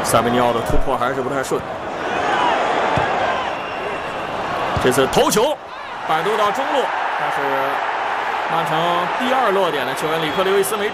塞维尼奥的突破还是不太顺。这次头球摆渡到中路，但是曼城第2落点的球员里克·刘易斯没